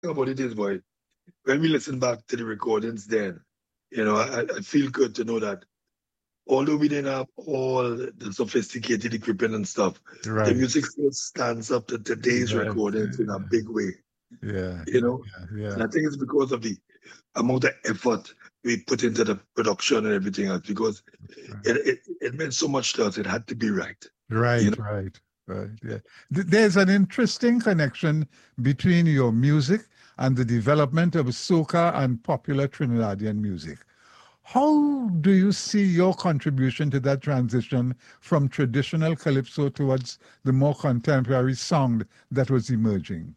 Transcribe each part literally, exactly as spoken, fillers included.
about it is, boy, when we listen back to the recordings then, you know, I, I feel good to know that although we didn't have all the sophisticated equipment and stuff, the Right. music still stands up to today's Right. recordings in a big way, Yeah. you know. Yeah. Yeah. And I think it's because of the amount of effort we put into the production and everything else, because it, it, it meant so much to us. It had to be right, you Right. know. Right. Right. Yeah. Th- There's an interesting connection between your music and the development of soca and popular Trinidadian music. How do you see your contribution to that transition from traditional calypso towards the more contemporary sound that was emerging?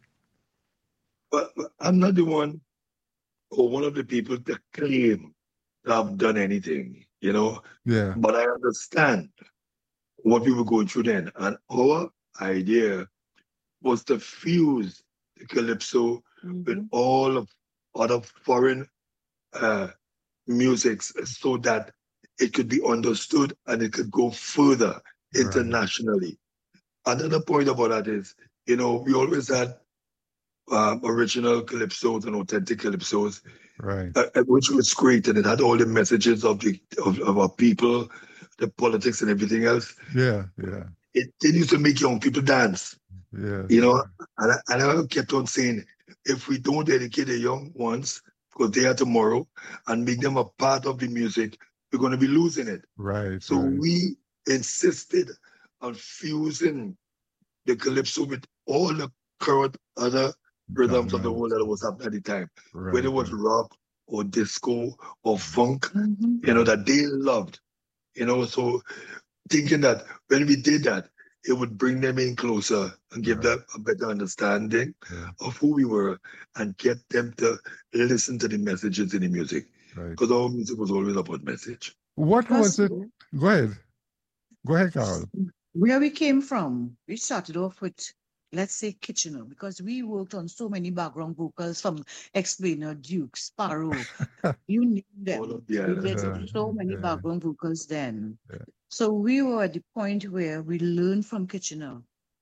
But, but I'm not the one or one of the people that claim to have done anything, you know. Yeah. But I understand what we were going through then. And our idea was to fuse the calypso mm-hmm. with all of other foreign uh, musics so that it could be understood and it could go further Right. internationally. Another point about that is, you know, we always had um, original calypsos and authentic calypsos, Right. uh, which was great, and it had all the messages of the of, of our people, the politics and everything else. Yeah. Yeah. It did used to make young people dance, Yeah. you know, and I, and I kept on saying, if we don't educate the young ones, because they are tomorrow, and make them a part of the music, we're going to be losing it. Right. So Right. we insisted on fusing the calypso with all the current other rhythms of the world that was happening at the time, whether Right. it was Right. rock or disco or funk, mm-hmm. you know, that they loved, you know. So thinking that when we did that, it would bring them in closer and give Right. them a better understanding Yeah. of who we were and get them to listen to the messages in the music. Right. Because our music was always about message. What was it? Go ahead. Go ahead, Carol. Where we came from, we started off with, let's say, Kitchener, because we worked on so many background vocals from Explainer, Duke, Sparrow, you name them. Yeah, we did yeah, so many yeah. background vocals then. Yeah. So we were at the point where we learned from Kitchener.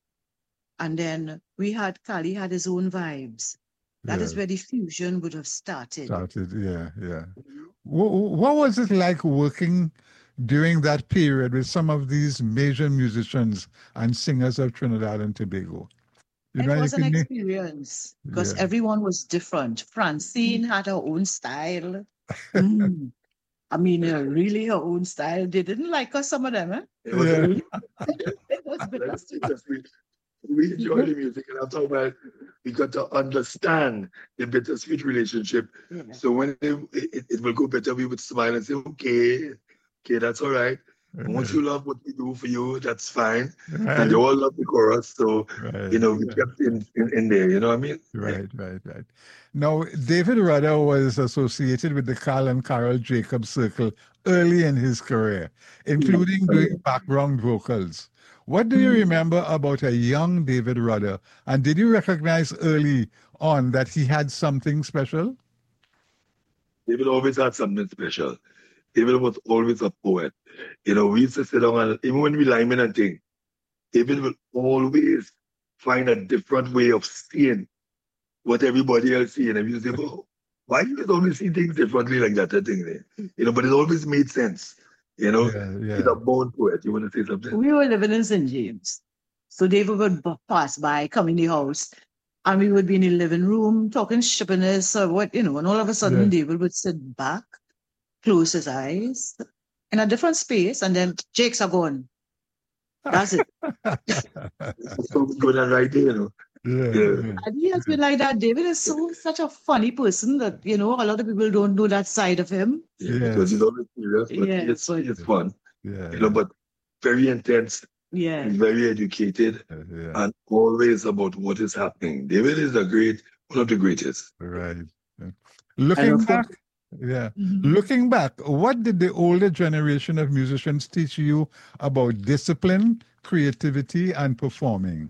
And then we had, Kali had his own vibes. That Yeah. is where the fusion would have started. Started, yeah, yeah. What, what was it like working during that period with some of these major musicians and singers of Trinidad and Tobago? You It know, you was an can, experience because yeah. everyone was different. Francine had her own style. Mm. I mean, uh, really her own style. They didn't like us, some of them. Eh? It was, Yeah. It was bittersweet. We enjoy the music, and I'm talking about we got to understand the bittersweet relationship. Yeah. So when it, it, it will go better, we would smile and say, okay, okay, that's all right. And once you love what we do for you, that's fine. Right. And they all love the chorus. So, Right. you know, we kept in, in, in there, you know what I mean? Right, right, right. Now, David Rudder was associated with the Carl and Carol Jacobs Circle early in his career, including doing background vocals. What do you remember about a young David Rudder? And did you recognize early on that he had something special? David always had something special. David was always a poet. You know, we used to sit down and even when we linemen and thing, David will always find a different way of seeing what everybody else seeing. And we used to say, oh, why do you always see things differently like that? that thing there? You know, but it always made sense. You know, Yeah, yeah. he's a born poet. You want to say something? We were living in Saint James. So David would pass by, come in the house, and we would be in the living room talking shippiness or what, you know, and all of a sudden Yeah. David would sit back, close his eyes in a different space, and then Jakes are gone. That's it. So good and right there, you know. Yeah, Yeah. yeah. And he has been like that. David is so such a funny person that, you know, a lot of people don't know that side of him. Yeah, Yeah. because he's always serious, but Yeah, it's, but- it's fun. Yeah, You know, but very intense, Yeah. and very educated, yeah, yeah. and always about what is happening. David is a great, one of the greatest. Right. Yeah. Looking of back, course- yeah. Mhm. Looking back, what did the older generation of musicians teach you about discipline, creativity, and performing?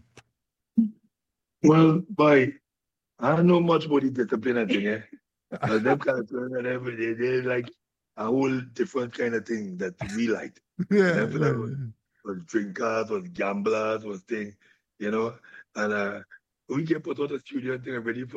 Well, boy, I don't know much about the discipline and thing, eh? But them kind of turn and every day, they're like a whole different kind of thing that we liked. Yeah, Them for yeah, them was, was drinkers, was gamblers, was thing, you know. And uh, we get put out the studio and thing ready for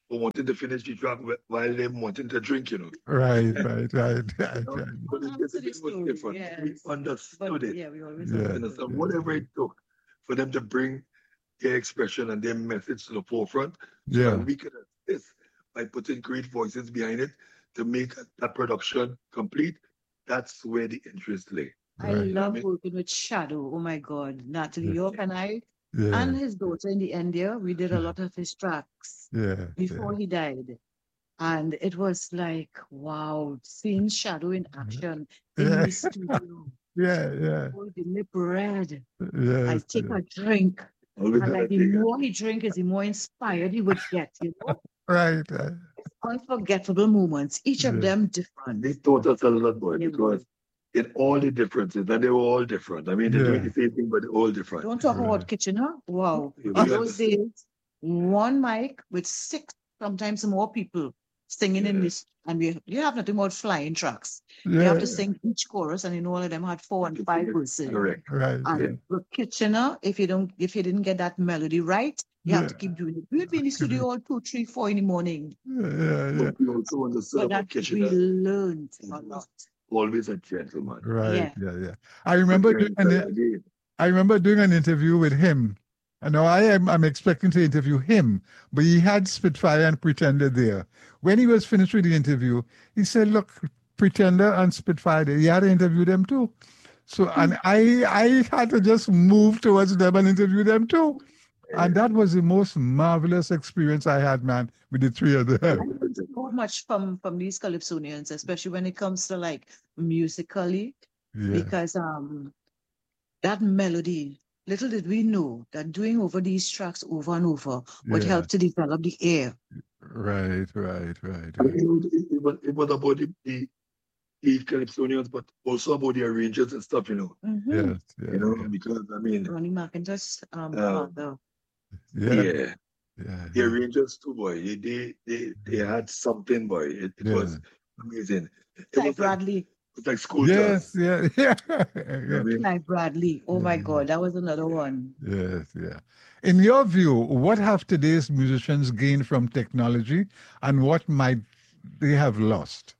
for wanting to finish the track wh- while them wanting to drink, you know. Right, right, right, You right, know, right. but the Answer the discipline was story, different. We yes. But understood it. yeah, we always Yeah, You understood. understand? yeah, Whatever it took for them to bring their expression and their message to the forefront so that yeah, we could assist by putting great voices behind it to make that production complete. That's where the interest lay. I right. You know what I love mean? working with Shadow. Oh my God, Natalie Yeah, York and I, yeah, and his daughter in the India, we did a lot of his tracks yeah, before he died. And it was like, wow, seeing Shadow in action in yeah, the studio. yeah, yeah, Oh, the lip red. I yes, take yeah. a drink. Always And had like a the thing. more he drink is the more inspired he would get, you know? Right, right. Unforgettable moments, each of Yeah, them They different. taught us a lot, boy, They were. because in all the differences, and they were all different. I mean, they're doing yeah, the same thing, but they're all different. Don't talk right. about Kitchener. Wow. We In Ah, those understand. days, one mic with six, sometimes more people singing in Yeah, this. And we you have nothing about flying tracks. You have yeah, to sing each chorus, and you know all of them had four and it's five verses. correct. right, Yeah. And with Kitchener, if you don't, if you didn't get that melody right, you have yeah, to keep doing it. We'd be in the studio all two, three, four in the morning, yeah, yeah, yeah. But we also understood but about that we Kitchener, learned a he was lot. always a gentleman. Right, Yeah. yeah, yeah. I But remember doing then an, again, I remember doing an interview with him. And now I am I'm expecting to interview him, but he had Spitfire and Pretender there. When he was finished with the interview, he said, "Look, Pretender and Spitfire, he had to interview them too." So and I I had to just move towards them and interview them too. And that was the most marvelous experience I had, man, with the three of I them. learned so much from from these Calypsonians, especially when it comes to like musically, Yeah, because um that melody, little did we know that doing over these tracks over and over would yeah. help to develop the air. Right, right, right, and right. you know, it, it, was, it was about the, the, the Calypsonians, but also about the arrangers and stuff, you know. Mm-hmm. Yes, yeah, You know, yeah, because I mean, Ronnie McIntosh, um, um, father. yeah, yeah, yeah, the yeah, arrangers too, boy. They they they, they had something, boy. It, it yeah. was amazing. It Clive was like Bradley. it was like school class. Yes, yeah, yeah, You know what I yeah, mean? Clive Bradley. Oh my yeah, God, that was another one. yes, yeah. In your view, what have today's musicians gained from technology and what might they have lost?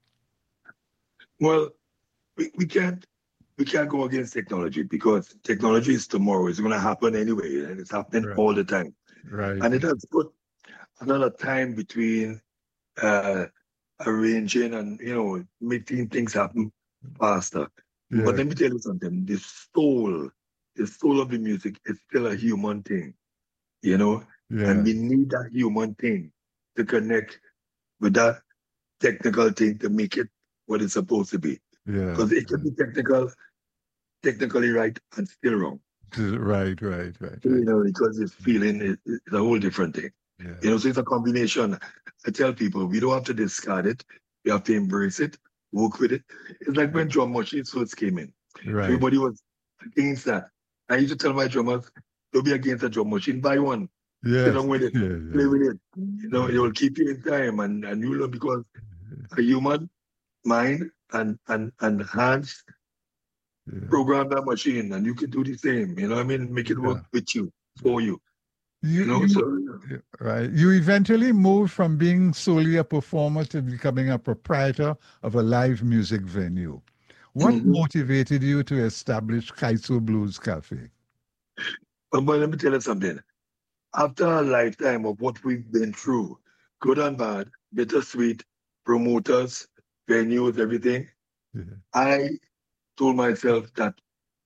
Well, we, we can't we can't go against technology because technology is tomorrow. It's going to happen anyway, and it's happening Right, all the time. right, And it has put another time between uh, arranging and you know making things happen faster. But yeah, let me tell you something: the soul, the soul of the music is still a human thing, you know, yeah, and we need that human thing to connect with that technical thing to make it what it's supposed to be. yeah. Because it can be technical, technically right and still wrong. Right, right, right, You right. know, because it's feeling it, it's a whole different thing. Yeah, You know, so it's a combination. I tell people we don't have to discard it. We have to embrace it, work with it. It's like when drum machines first came in. right. Everybody was against that. I used to tell my drummers, don't be against a drum machine, buy one. Sit Yes, down with it, yeah, play yeah, with it. You know, it will keep you in time and, and you learn because a human mind and and and hands yeah, program that machine and you can do the same. You know what I mean? Make it work yeah. with you, for you. You, You know, you, so yeah, right. You eventually moved from being solely a performer to becoming a proprietor of a live music venue. What mhm. motivated you to establish Kaiso Blues Cafe? But, but let me tell you something. After a lifetime of what we've been through, good and bad, bittersweet, promoters, venues, everything, Yeah, I told myself that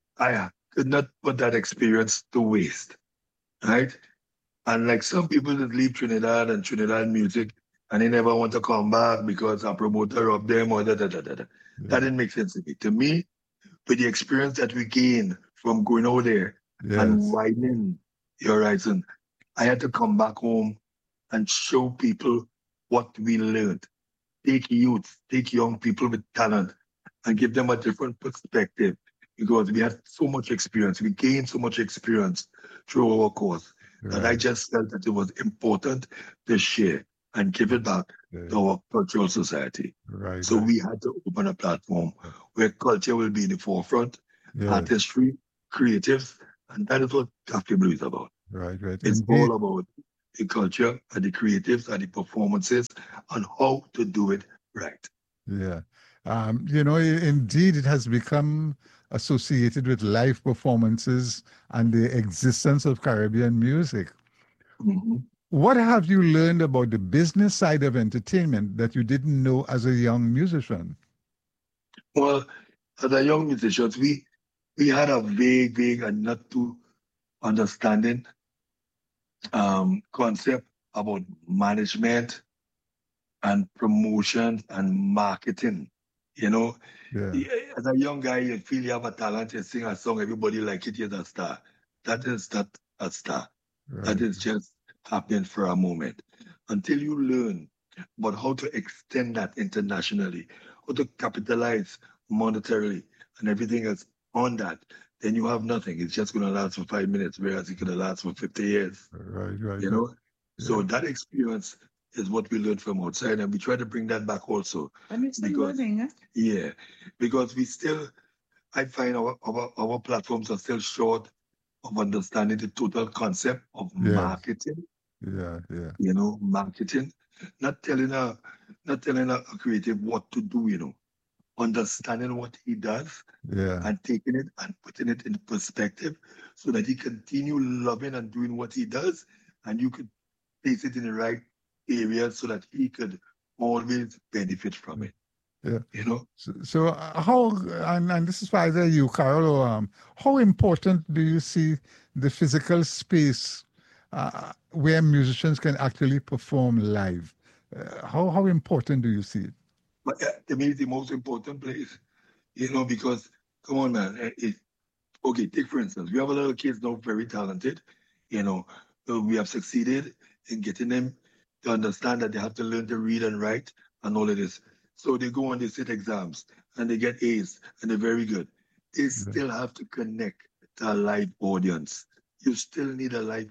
I could not put that experience to waste, right? And like some people that leave Trinidad and Trinidad music and they never want to come back because a promoter robbed them or da da da da. da. yeah, That didn't make sense to me. To me, with the experience that we gained from going out there and yes, widening the horizon, I had to come back home and show people what we learned. Take youth, take young people with talent and give them a different perspective because we had so much experience. We gained so much experience through our course that I right, just felt that it was important to share and give it back yeah, to our cultural society. right, So right. we had to open a platform where culture will be in the forefront, Yes, artistry, creatives, and that is what Cafe Blue is about. right, right. It's Indeed. all about the culture, and the creatives, and the performances, and how to do it right. Yeah. Um, you know, i- indeed, it has become associated with live performances and the existence of Caribbean music. Mhm. What have you learned about the business side of entertainment that you didn't know as a young musician? Well, as a young musicians, we we had a vague, vague, and not too understanding um, concept about management and promotion and marketing. You know, Yeah. Yeah, as a young guy, you feel you have a talent, you sing a song, everybody like it, you're a star. That is not a star. That Right. is just happening for a moment. Until you learn about how to extend that internationally, how to capitalize monetarily and everything else on that, then you have nothing. It's just going to last for five minutes, whereas it could have lasted for fifty years, Right. Right. you Right. know? So Yeah. that experience is what we learned from outside, and we try to bring that back also. And we're still Because, learning, eh? yeah, because we still, I find our, our, our platforms are still short of understanding the total concept of Yes. marketing, Yeah. Yeah. you know, marketing, not telling a, not telling a, a creative what to do, you know, understanding what he does Yeah. and taking it and putting it in perspective so that he continue loving and doing what he does, and you could place it in the right areas so that he could always benefit from it, Yeah. you know. So, so uh, how, and, and this is for either you, Carol, or um, how important do you see the physical space uh, where musicians can actually perform live? Uh, how, how important do you see it? But uh, to me, it's the most important place, you know, because come on, man. eh, It, okay, take for instance, we have a lot of kids now very talented, you know. uh, We have succeeded in getting them to understand that they have to learn to read and write and all of this. So they go and they sit exams and they get A's and they're very good. They Yeah. still have to connect to a live audience. You still need a live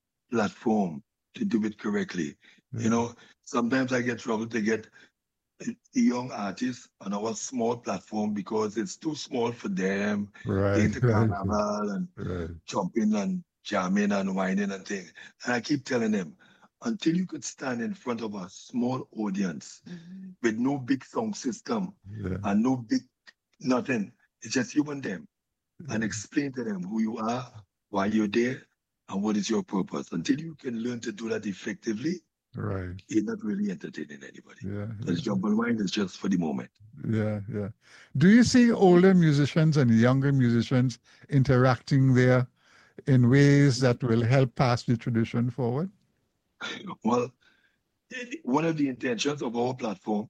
platform to do it correctly. You Yeah. know, sometimes I get trouble to get the young artists on our small platform because it's too small for them. They Right. into Right. carnival and Right. jumping and jamming and whining and things. And I keep telling them, until you could stand in front of a small audience Mhm. with no big sound system Yeah. and no big nothing, it's just you and them, and Yeah. explain to them who you are, why you're there, and what is your purpose. Until you can learn to do that effectively, Right. you're not really entertaining anybody. Yeah. Because Yeah. jump and wine is just for the moment. Yeah. Yeah. Do you see older musicians and younger musicians interacting there in ways that will help pass the tradition forward? Well, one of the intentions of our platform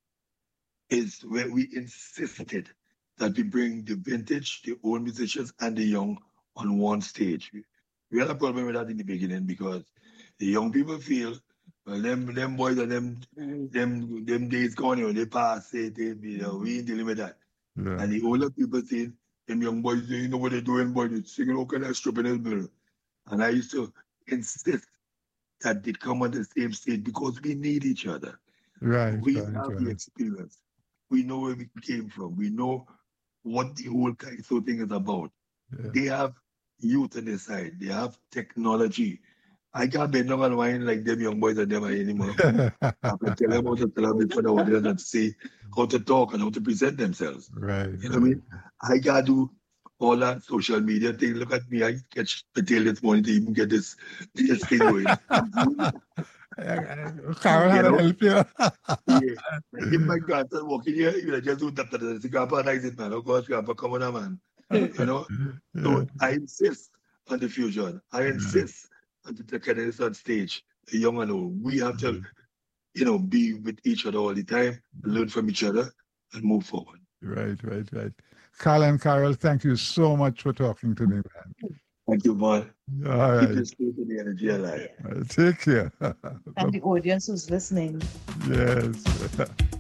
is where we insisted that we bring the vintage, the old musicians, and the young on one stage. We had a problem with that in the beginning because the young people feel, well, them them boys and them them them days gone, you know, they pass, they, they, you know, we ain't dealing with that. Yeah. And the older people say, them young boys, they know what they're doing, boy, they're singing all kind of stripping his bill. And I used to insist that they come on the same stage because we need each other. Right. We Right. have the Right. experience. We know where we came from. We know what the whole Kaiso thing is about. Yeah. They have youth on their side. They have technology. I can't bend down and whine like them young boys and them anymore. I have to tell them how to tell them before the audience and see how to talk and how to present themselves. Right. You know what I mean? I gotta do all that social media thing. Look at me. I catch the tail this morning to even get this, this thing going. Carol You had to know? help you. Yeah. If my grandson walking here, you know, just do that. that, that. Grandpa likes it, man. Of course, Grandpa, come on, man. You know? Yeah. So I insist on the fusion. I insist on the togetherness on stage, the young and old. We have to, you know, be with each other all the time, learn from each other, and move forward. Right, right, right. Carl and Carol, thank you so much for talking to me, man. Thank you, man. All Keep right. your spirit and the energy alive. Uh, Take care. And the audience who's listening. Yes.